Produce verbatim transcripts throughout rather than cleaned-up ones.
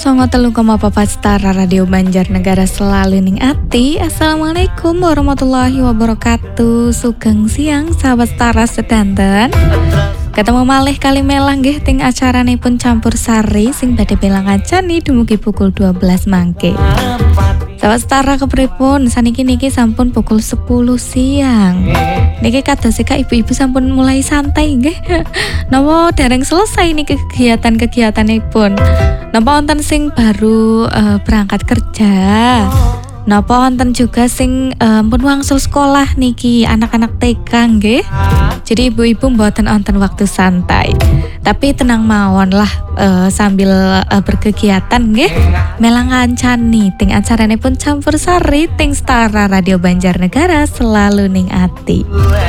Songo telu koma papat Setara Radio Banjarnegara selalu ning ati. Assalamualaikum warahmatullahi wabarakatuh. Sugeng siang sahabat Setara sedanten. Ketemu malih kali melang nggih ting acaranipun Campur Sari sing badhe belang acani dumugi pukul dua belas mangke. Sahabat Setara kepripun saniki niki sampun pukul sepuluh siang. Niki kadosika ibu-ibu sampun mulai santai nggih. Napa dereng selesai niki kegiatan-kegiatanipun. Napa wonten sing baru uh, berangkat kerja. Napa wonten juga sing ampun um, wangsul sekolah niki anak-anak T K nggih. Jadi ibu-ibu mboten wonten waktu santai. Tapi tenang mawon lah uh, sambil uh, berkegiatan nggih. Melang ngancani ting acaranipun Campur Sari ting Setara Radio Banjarnegara selalu ning ati.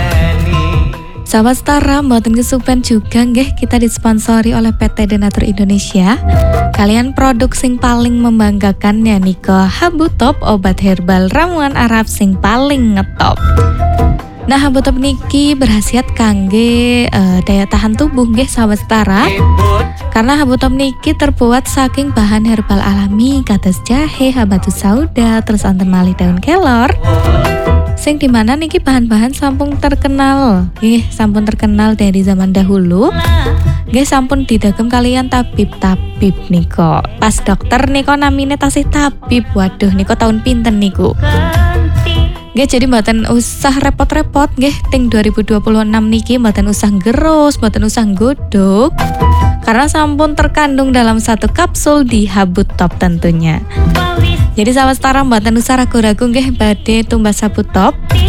Sahabat Setara, mboten kesupen juga nggih kita disponsori oleh P T Denatur Indonesia. Kalian produk sing paling membanggakan ya nika Habutop, obat herbal ramuan Arab sing paling ngetop. Nah, Habutop niki berhasiat kangge uh, daya tahan tubuh nggih sahabat Setara. Karena Habutop niki terbuat saking bahan herbal alami kados jahe, habatus sauda, terus wonten malih daun kelor. Sing dimana niki bahan-bahan sampun terkenal, nggih sampun terkenal dari zaman dahulu. Nggih sampun didagem kalian tabib-tabib niko. Pas dokter niko namine tasih tabib. Waduh niko tahun pinten niku. Nggih jadi mboten usah repot-repot nggih ting dua ribu dua puluh enam niki mboten usah gerus, mboten usah nggodhog. Karena sampun terkandung dalam satu kapsul di Habutop tentunya. Jadi sahabat Setara mboten usah ragu-ragu nggih badhe tumbas Habutop.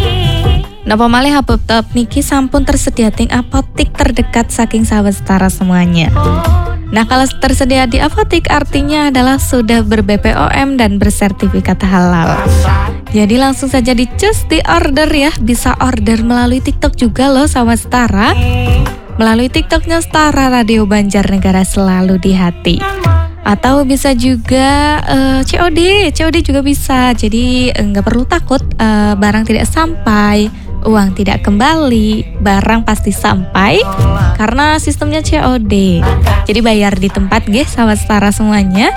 Napa malih Habutop niki sampun tersedia ting apotik terdekat saking sahabat Setara semuanya. Nah, kalau tersedia di apotik artinya adalah sudah ber-B P O M dan bersertifikat halal. Jadi langsung saja dicus di order ya. Bisa order melalui TikTok juga loh sahabat Setara. Melalui TikToknya Setara Radio Banjarnegara selalu di hati. Atau bisa juga uh, C O D, C O D juga bisa. Jadi nggak uh, perlu takut uh, barang tidak sampai, uang tidak kembali, barang pasti sampai karena sistemnya C O D. Jadi bayar di tempat, nggih, sahabat Setara semuanya.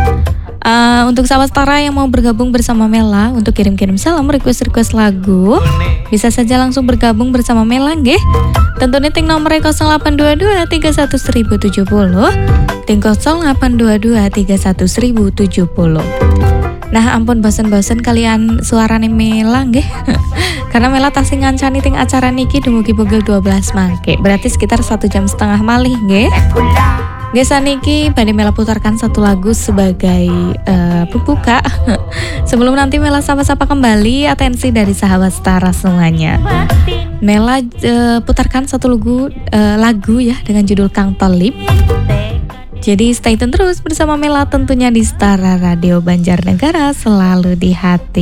Uh, untuk sahabat Setara yang mau bergabung bersama Mela untuk kirim-kirim salam, request-request lagu, bisa saja langsung bergabung bersama Mela, nggih. Tentunya ting nomornya nol delapan dua dua tiga satu seribu tujuh puluh, ting nol delapan dua dua tiga satu seribu tujuh puluh. Nah, ampun bosen-bosen kalian suarane Mela nggih. Karena Mela tasih ngancani ting acara niki dumugi pukul dua belas mangke. Berarti sekitar satu jam setengah malih nggih. Nggih saniki badhe Mela putarkan satu lagu sebagai uh, pembuka. Sebelum nanti Mela sapa-sapa kembali atensi dari sahabat Setara semuanya. Mela uh, putarkan satu lagu uh, lagu ya dengan judul Kang Tolip. Jadi stay tune terus bersama Mela tentunya di Setara Radio Banjarnegara selalu di hati.